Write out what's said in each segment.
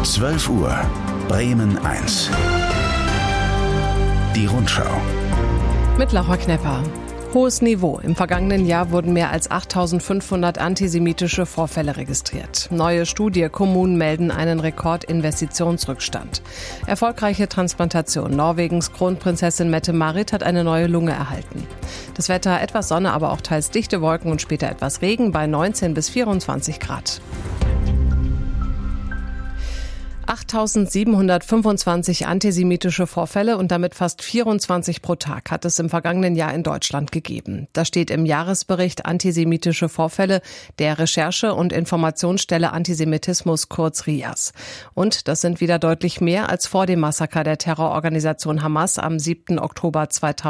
12 Uhr, Bremen 1. Die Rundschau. Mit Laura Knepper. Hohes Niveau. Im vergangenen Jahr wurden mehr als 8.500 antisemitische Vorfälle registriert. Neue Studie: Kommunen melden einen Rekordinvestitionsrückstand. Erfolgreiche Transplantation. Norwegens Kronprinzessin Mette-Marit hat eine neue Lunge erhalten. Das Wetter: etwas Sonne, aber auch teils dichte Wolken und später etwas Regen bei 19 bis 24 Grad. 8.725 antisemitische Vorfälle und damit fast 24 pro Tag hat es im vergangenen Jahr in Deutschland gegeben. Das steht im Jahresbericht Antisemitische Vorfälle der Recherche- und Informationsstelle Antisemitismus, kurz RIAS. Und das sind wieder deutlich mehr als vor dem Massaker der Terrororganisation Hamas am 7. Oktober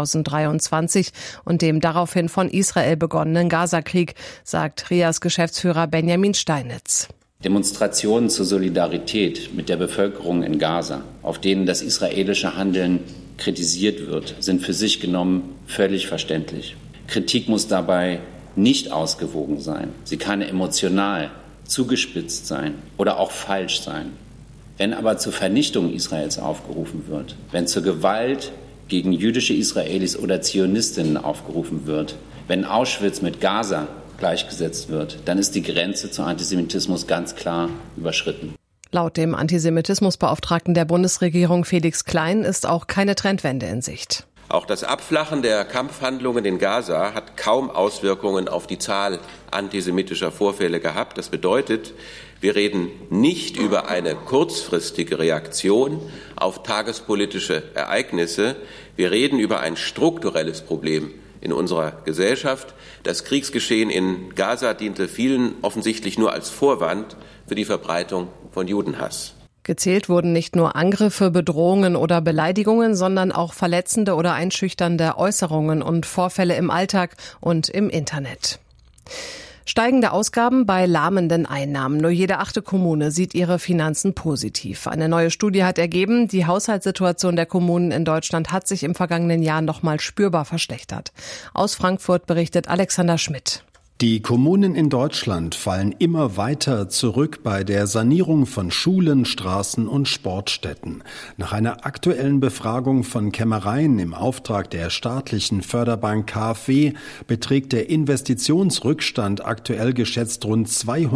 2023 und dem daraufhin von Israel begonnenen Gazakrieg, sagt RIAS-Geschäftsführer Benjamin Steinitz. Demonstrationen zur Solidarität mit der Bevölkerung in Gaza, auf denen das israelische Handeln kritisiert wird, sind für sich genommen völlig verständlich. Kritik muss dabei nicht ausgewogen sein. Sie kann emotional, zugespitzt sein oder auch falsch sein. Wenn aber zur Vernichtung Israels aufgerufen wird, wenn zur Gewalt gegen jüdische Israelis oder Zionistinnen aufgerufen wird, wenn Auschwitz mit Gaza gleichgesetzt wird, dann ist die Grenze zu Antisemitismus ganz klar überschritten. Laut dem Antisemitismusbeauftragten der Bundesregierung Felix Klein ist auch keine Trendwende in Sicht. Auch das Abflachen der Kampfhandlungen in Gaza hat kaum Auswirkungen auf die Zahl antisemitischer Vorfälle gehabt. Das bedeutet, wir reden nicht über eine kurzfristige Reaktion auf tagespolitische Ereignisse. Wir reden über ein strukturelles Problem in unserer Gesellschaft. Das Kriegsgeschehen in Gaza diente vielen offensichtlich nur als Vorwand für die Verbreitung von Judenhass. Gezählt wurden nicht nur Angriffe, Bedrohungen oder Beleidigungen, sondern auch verletzende oder einschüchternde Äußerungen und Vorfälle im Alltag und im Internet. Steigende Ausgaben bei lahmenden Einnahmen. Nur jede 8. Kommune sieht ihre Finanzen positiv. Eine neue Studie hat ergeben, die Haushaltssituation der Kommunen in Deutschland hat sich im vergangenen Jahr nochmal spürbar verschlechtert. Aus Frankfurt berichtet Alexander Schmidt. Die Kommunen in Deutschland fallen immer weiter zurück bei der Sanierung von Schulen, Straßen und Sportstätten. Nach einer aktuellen Befragung von Kämmereien im Auftrag der staatlichen Förderbank KfW beträgt der Investitionsrückstand aktuell geschätzt rund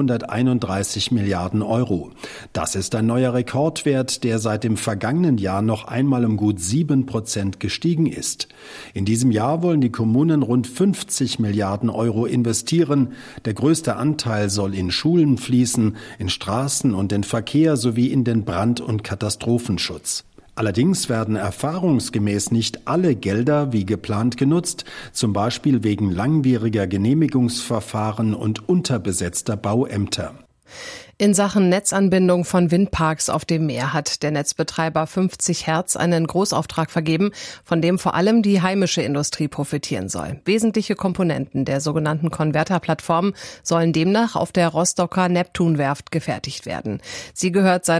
231 Milliarden Euro. Das ist ein neuer Rekordwert, der seit dem vergangenen Jahr noch einmal um gut 7% gestiegen ist. In diesem Jahr wollen die Kommunen rund 50 Milliarden Euro investieren. Der größte Anteil soll in Schulen fließen, in Straßen und den Verkehr sowie in den Brand- und Katastrophenschutz. Allerdings werden erfahrungsgemäß nicht alle Gelder wie geplant genutzt, zum Beispiel wegen langwieriger Genehmigungsverfahren und unterbesetzter Bauämter. In Sachen Netzanbindung von Windparks auf dem Meer hat der Netzbetreiber 50 Hertz einen Großauftrag vergeben, von dem vor allem die heimische Industrie profitieren soll. Wesentliche Komponenten der sogenannten Konverterplattform sollen demnach auf der Rostocker Neptunwerft gefertigt werden. Sie gehört seit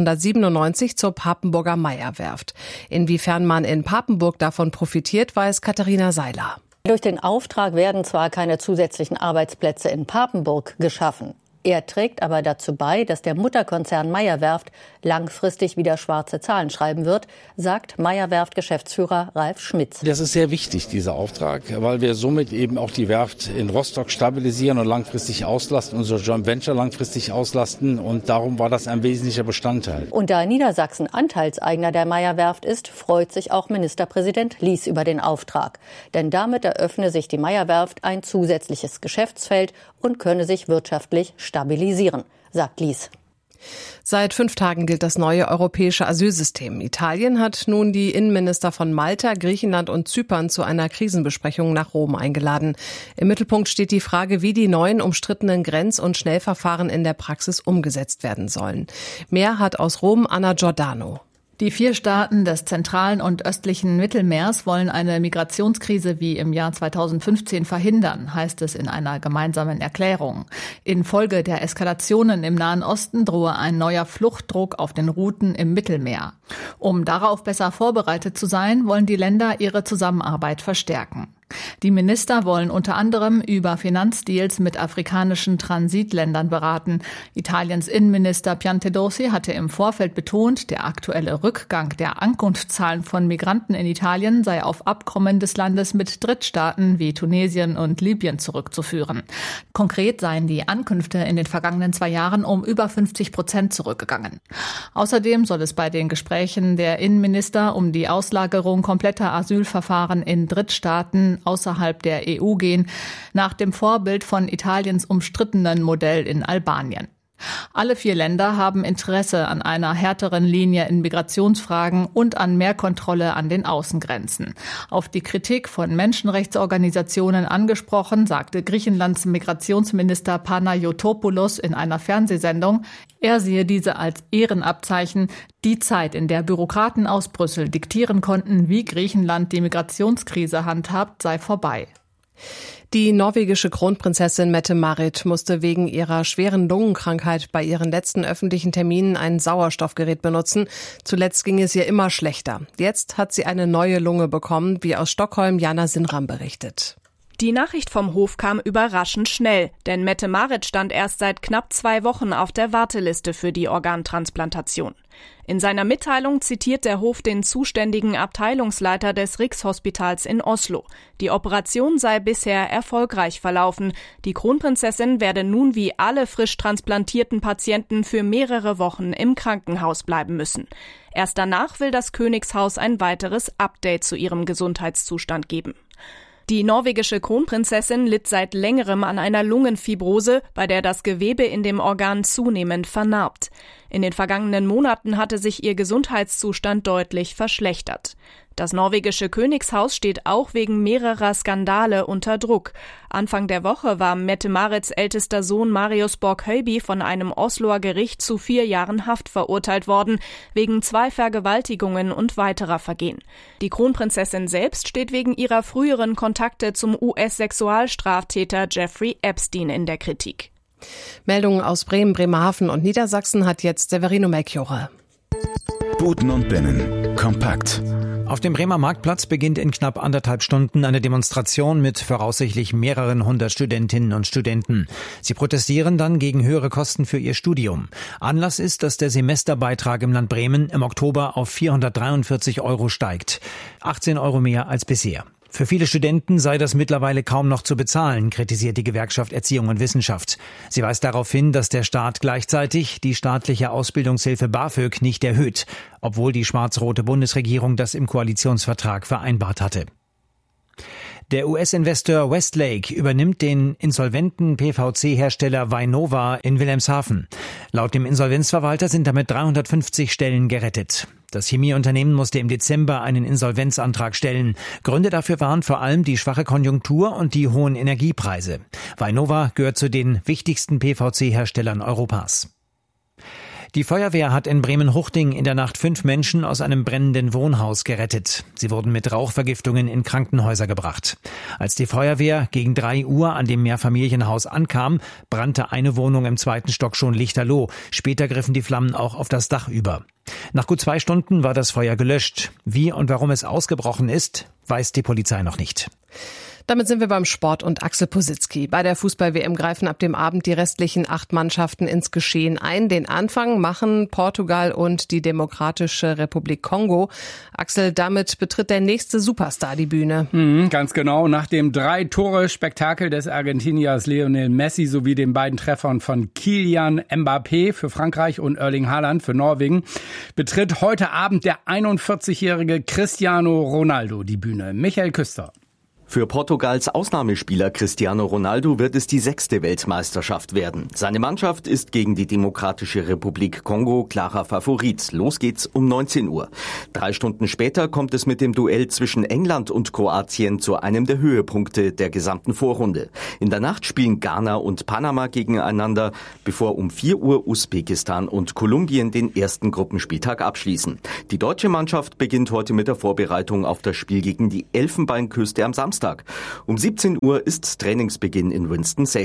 1997 zur Papenburger Meyer-Werft. Inwiefern man in Papenburg davon profitiert, weiß Katharina Seiler. Durch den Auftrag werden zwar keine zusätzlichen Arbeitsplätze in Papenburg geschaffen. Er trägt aber dazu bei, dass der Mutterkonzern Meyer-Werft langfristig wieder schwarze Zahlen schreiben wird, sagt Meyer-Werft-Geschäftsführer Ralf Schmitz. Das ist sehr wichtig, dieser Auftrag, weil wir somit eben auch die Werft in Rostock stabilisieren und langfristig auslasten, unser Joint Venture langfristig auslasten, und darum war das ein wesentlicher Bestandteil. Und da Niedersachsen Anteilseigner der Meyer-Werft ist, freut sich auch Ministerpräsident Lies über den Auftrag. Denn damit eröffne sich die Meyer-Werft ein zusätzliches Geschäftsfeld und könne sich wirtschaftlich stabilisieren, sagt Lies. Seit 5 Tagen gilt das neue europäische Asylsystem. Italien hat nun die Innenminister von Malta, Griechenland und Zypern zu einer Krisenbesprechung nach Rom eingeladen. Im Mittelpunkt steht die Frage, wie die neuen umstrittenen Grenz- und Schnellverfahren in der Praxis umgesetzt werden sollen. Mehr hat aus Rom Anna Giordano. Die 4 Staaten des zentralen und östlichen Mittelmeers wollen eine Migrationskrise wie im Jahr 2015 verhindern, heißt es in einer gemeinsamen Erklärung. Infolge der Eskalationen im Nahen Osten drohe ein neuer Fluchtdruck auf den Routen im Mittelmeer. Um darauf besser vorbereitet zu sein, wollen die Länder ihre Zusammenarbeit verstärken. Die Minister wollen unter anderem über Finanzdeals mit afrikanischen Transitländern beraten. Italiens Innenminister Piantedosi hatte im Vorfeld betont, der aktuelle Rückgang der Ankunftszahlen von Migranten in Italien sei auf Abkommen des Landes mit Drittstaaten wie Tunesien und Libyen zurückzuführen. Konkret seien die Ankünfte in den vergangenen 2 Jahren um über 50% zurückgegangen. Außerdem soll es bei den Gesprächen der Innenminister um die Auslagerung kompletter Asylverfahren in Drittstaaten außerhalb der EU gehen, nach dem Vorbild von Italiens umstrittenen Modell in Albanien. Alle 4 Länder haben Interesse an einer härteren Linie in Migrationsfragen und an mehr Kontrolle an den Außengrenzen. Auf die Kritik von Menschenrechtsorganisationen angesprochen, sagte Griechenlands Migrationsminister Panayotopoulos in einer Fernsehsendung, er sehe diese als Ehrenabzeichen. Die Zeit, in der Bürokraten aus Brüssel diktieren konnten, wie Griechenland die Migrationskrise handhabt, sei vorbei. Die norwegische Kronprinzessin Mette-Marit musste wegen ihrer schweren Lungenkrankheit bei ihren letzten öffentlichen Terminen ein Sauerstoffgerät benutzen. Zuletzt ging es ihr immer schlechter. Jetzt hat sie eine neue Lunge bekommen, wie aus Stockholm Jana Sinram berichtet. Die Nachricht vom Hof kam überraschend schnell, denn Mette-Marit stand erst seit knapp 2 Wochen auf der Warteliste für die Organtransplantation. In seiner Mitteilung zitiert der Hof den zuständigen Abteilungsleiter des Rikshospitals in Oslo. Die Operation sei bisher erfolgreich verlaufen. Die Kronprinzessin werde nun wie alle frisch transplantierten Patienten für mehrere Wochen im Krankenhaus bleiben müssen. Erst danach will das Königshaus ein weiteres Update zu ihrem Gesundheitszustand geben. Die norwegische Kronprinzessin litt seit längerem an einer Lungenfibrose, bei der das Gewebe in dem Organ zunehmend vernarbt. In den vergangenen Monaten hatte sich ihr Gesundheitszustand deutlich verschlechtert. Das norwegische Königshaus steht auch wegen mehrerer Skandale unter Druck. Anfang der Woche war Mette-Marits ältester Sohn Marius Borg-Høiby von einem Osloer Gericht zu 4 Jahren Haft verurteilt worden, wegen 2 Vergewaltigungen und weiterer Vergehen. Die Kronprinzessin selbst steht wegen ihrer früheren Kontakte zum US-Sexualstraftäter Jeffrey Epstein in der Kritik. Meldungen aus Bremen, Bremerhaven und Niedersachsen hat jetzt Severino Melchiorre. Buten und Binnen. Kompakt. Auf dem Bremer Marktplatz beginnt in knapp 1,5 Stunden eine Demonstration mit voraussichtlich mehreren 100 Studentinnen und Studenten. Sie protestieren dann gegen höhere Kosten für ihr Studium. Anlass ist, dass der Semesterbeitrag im Land Bremen im Oktober auf 443 € steigt. 18 € mehr als bisher. Für viele Studenten sei das mittlerweile kaum noch zu bezahlen, kritisiert die Gewerkschaft Erziehung und Wissenschaft. Sie weist darauf hin, dass der Staat gleichzeitig die staatliche Ausbildungshilfe BAföG nicht erhöht, obwohl die schwarz-rote Bundesregierung das im Koalitionsvertrag vereinbart hatte. Der US-Investor Westlake übernimmt den insolventen PVC-Hersteller Vynova in Wilhelmshaven. Laut dem Insolvenzverwalter sind damit 350 Stellen gerettet. Das Chemieunternehmen musste im Dezember einen Insolvenzantrag stellen. Gründe dafür waren vor allem die schwache Konjunktur und die hohen Energiepreise. Vynova gehört zu den wichtigsten PVC-Herstellern Europas. Die Feuerwehr hat in Bremen-Huchting in der Nacht 5 Menschen aus einem brennenden Wohnhaus gerettet. Sie wurden mit Rauchvergiftungen in Krankenhäuser gebracht. Als die Feuerwehr gegen 3 Uhr an dem Mehrfamilienhaus ankam, brannte eine Wohnung im 2. Stock schon lichterloh. Später griffen die Flammen auch auf das Dach über. Nach gut 2 Stunden war das Feuer gelöscht. Wie und warum es ausgebrochen ist, weiß die Polizei noch nicht. Damit sind wir beim Sport und Axel Positzky. Bei der Fußball-WM greifen ab dem Abend die restlichen 8 Mannschaften ins Geschehen ein. Den Anfang machen Portugal und die Demokratische Republik Kongo. Axel, damit betritt der nächste Superstar die Bühne. Ganz genau. Nach dem 3-Tore-Spektakel des Argentiniers Lionel Messi sowie den beiden Treffern von Kylian Mbappé für Frankreich und Erling Haaland für Norwegen betritt heute Abend der 41-jährige Cristiano Ronaldo die Bühne. Michael Küster. Für Portugals Ausnahmespieler Cristiano Ronaldo wird es die 6. Weltmeisterschaft werden. Seine Mannschaft ist gegen die Demokratische Republik Kongo klarer Favorit. Los geht's um 19 Uhr. 3 Stunden später kommt es mit dem Duell zwischen England und Kroatien zu einem der Höhepunkte der gesamten Vorrunde. In der Nacht spielen Ghana und Panama gegeneinander, bevor um 4 Uhr Usbekistan und Kolumbien den ersten Gruppenspieltag abschließen. Die deutsche Mannschaft beginnt heute mit der Vorbereitung auf das Spiel gegen die Elfenbeinküste am Samstag. Um 17 Uhr ist Trainingsbeginn in Winston-Salem.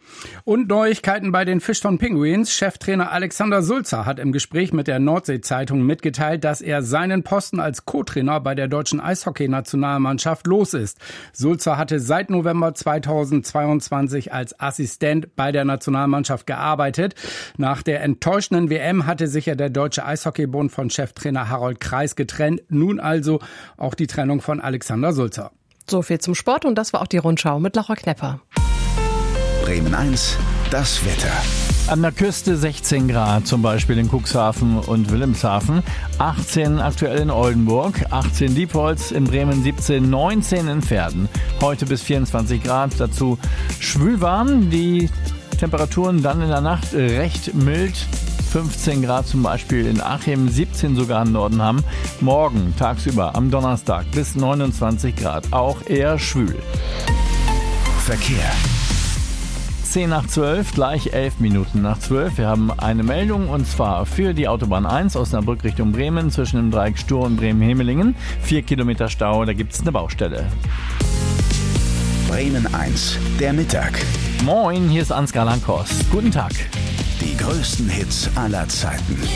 Und Neuigkeiten bei den Fischtown Penguins. Cheftrainer Alexander Sulzer hat im Gespräch mit der Nordsee-Zeitung mitgeteilt, dass er seinen Posten als Co-Trainer bei der deutschen Eishockey-Nationalmannschaft los ist. Sulzer hatte seit November 2022 als Assistent bei der Nationalmannschaft gearbeitet. Nach der enttäuschenden WM hatte sich ja der Deutsche Eishockeybund von Cheftrainer Harold Kreis getrennt. Nun also auch die Trennung von Alexander Sulzer. So viel zum Sport und das war auch die Rundschau mit Laura Knepper. Bremen 1, das Wetter. An der Küste 16 Grad, zum Beispiel in Cuxhaven und Wilhelmshaven, 18 aktuell in Oldenburg, 18 Diepholz, in Bremen 17, 19 in Verden. Heute bis 24 Grad, dazu schwülwarm, die Temperaturen dann in der Nacht recht mild. 15 Grad zum Beispiel in Achim, 17 sogar im Nordenham. Morgen tagsüber am Donnerstag bis 29 Grad, auch eher schwül. Verkehr. 10 nach 12, gleich 11 Minuten nach 12. Wir haben eine Meldung und zwar für die Autobahn 1 Osnabrück Richtung Bremen zwischen dem Dreieck Stur und Bremen-Hemelingen. 4 Kilometer Stau, da gibt es eine Baustelle. Bremen 1, der Mittag. Moin, hier ist Ansgar Langhorst. Guten Tag. Die größten Hits aller Zeiten.